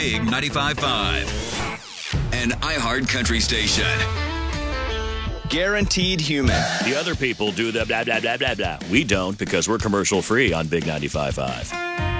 Big 95.5. An iHeart country station. Guaranteed human. The other people do the blah, blah, blah, blah, blah. We don't because we're commercial free on Big 95.5.